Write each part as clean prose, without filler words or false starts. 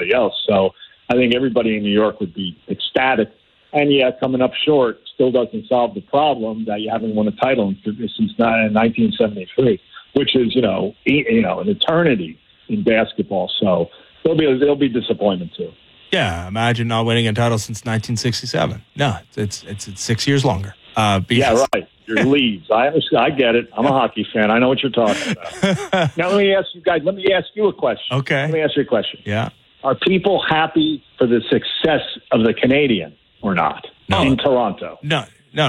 everybody else. So I think everybody in New York would be ecstatic. And yeah, coming up short still doesn't solve the problem that you haven't won a title since 1973, which is an eternity in basketball. So there'll be disappointment too. Yeah, imagine not winning a title since 1967. No, it's 6 years longer. Yeah, right. Your leads. I understand. I get it. I'm a hockey fan. I know what you're talking about. Now, let me ask you guys. Let me ask you a question. Okay. Let me ask you a question. Yeah. Are people happy for the success of the Canadian or not in Toronto? No.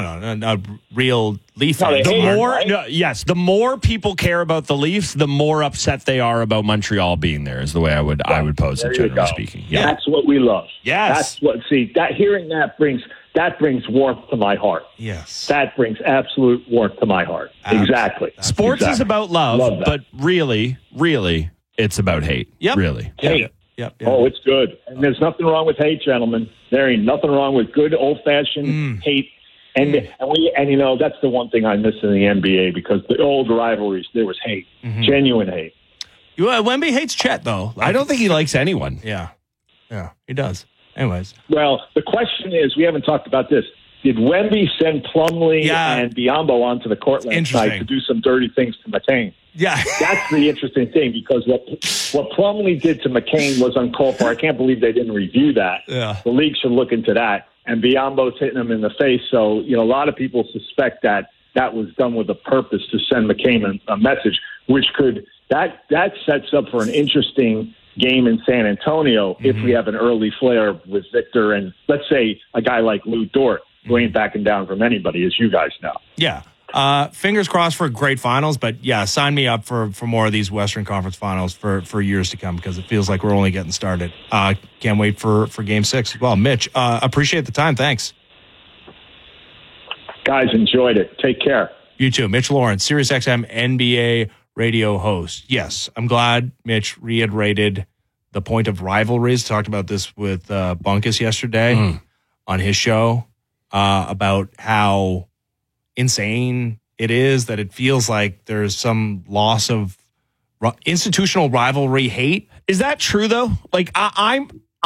Real Leaf fans. The more people care about the Leafs, the more upset they are about Montreal being there. Is the way I would pose it, generally speaking. Yeah, that's what we love. Yes, hearing that brings warmth to my heart. Yes, that brings absolute warmth to my heart. Exactly. Sports is about love, but really, it's about hate. Yep. Really. Hate. Yep. Oh, it's good. And there's nothing wrong with hate, gentlemen. There ain't nothing wrong with good old-fashioned hate. And that's the one thing I miss in the NBA, because the old rivalries, there was hate, genuine hate. Wemby hates Chet, though. I don't think he likes anyone. Yeah, he does. Anyways. Well, the question is, we haven't talked about this. Did Wemby send Plumlee and Biyombo onto the court last night to do some dirty things to McCain? Yeah. That's the interesting thing, because what Plumlee did to McCain was uncalled for. I can't believe they didn't review that. Yeah. The league should look into that. And Biyombo's hitting him in the face. So, a lot of people suspect that was done with a purpose to send McCain a message, which that sets up for an interesting game in San Antonio if we have an early flare with Victor and, let's say, a guy like Lou Dort, who ain't backing down from anybody, as you guys know. Yeah. Fingers crossed for great finals, but yeah, sign me up for more of these Western Conference finals for years to come, because it feels like we're only getting started. Can't wait for Game 6 as well. Mitch, appreciate the time. Thanks. Guys, enjoyed it. Take care. You too. Mitch Lawrence, SiriusXM NBA radio host. Yes, I'm glad Mitch reiterated the point of rivalries. Talked about this with Bunkus yesterday on his show about how insane it is that it feels like there's some loss of institutional rivalry hate. Is that true though? Like I'm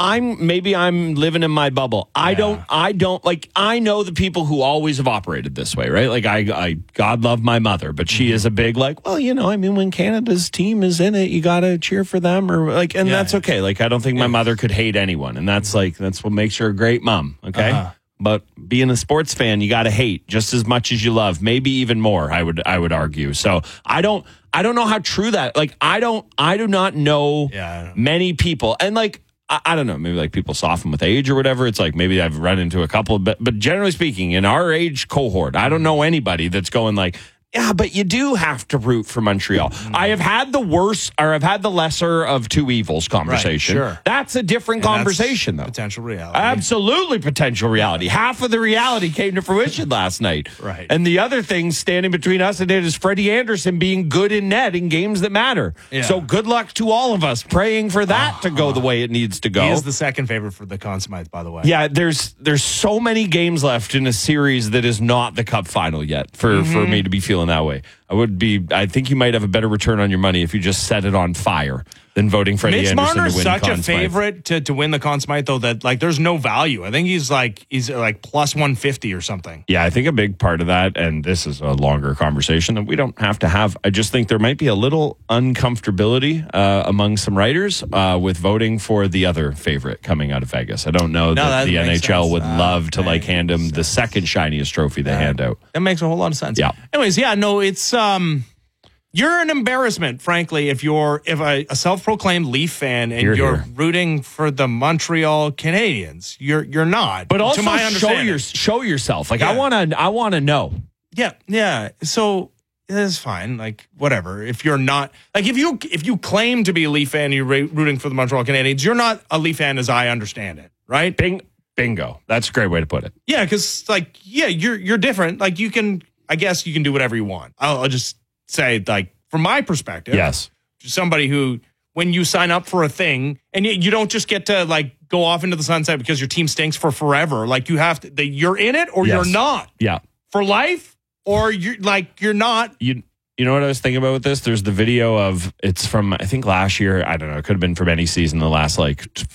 living in my bubble. I don't like, I know the people who always have operated this way, right? Like I God love my mother, but she is a big when Canada's team is in it, you got to cheer for them, or that's okay. Like, I don't think my mother could hate anyone, and that's what makes her a great mom. Okay. But being a sports fan, you got to hate just as much as you love, maybe even more. I would argue. So I don't know how true that. Like, I do not know many people, and like I don't know, maybe like people soften with age or whatever. It's like maybe I've run into a couple, but generally speaking, in our age cohort, I don't know anybody that's going like, yeah, but you do have to root for Montreal. I have had the worst, or I've had the lesser of two evils conversation. Right, sure. That's a different conversation, though. Potential reality. Absolutely potential reality. Half of the reality came to fruition last night. Right. And the other thing standing between us and it is Freddie Anderson being good in net in games that matter. Yeah. So good luck to all of us praying for that to go the way it needs to go. He is the second favorite for the Conn Smythe, by the way. Yeah, there's so many games left in a series that is not the Cup final yet for me to be feeling that way. I think you might have a better return on your money if you just set it on fire than voting Freddie Mitch Anderson Marner's to win such Conn a favorite to win the Conn Smythe, though, that like there's no value. I think he's like plus 150 or something. Yeah, I think a big part of that, and this is a longer conversation that we don't have to have. I just think there might be a little uncomfortability among some writers with voting for the other favorite coming out of Vegas. I don't know that the NHL would love to hand him the second shiniest trophy they hand out. That makes a whole lot of sense. Yeah. Anyways, it's you're an embarrassment, frankly, if a self-proclaimed Leaf fan and you're rooting for the Montreal Canadiens. You're not. But also to my understanding. show yourself. Like, I want to know. Yeah. So it's fine. Like, whatever. If you're not, like, if you claim to be a Leaf fan and you're rooting for the Montreal Canadiens, you're not a Leaf fan as I understand it, right? Bingo. That's a great way to put it. Yeah, because you're different. Like, I guess you can do whatever you want. I'll just say, like, from my perspective, yes, somebody who, when you sign up for a thing, and you don't just get to like go off into the sunset because your team stinks for forever. Like, you have to, you're in it or you're not. Yeah, for life, or you're not. You know what I was thinking about with this? There's the video of, it's from, I think last year, I don't know, it could have been from any season, the last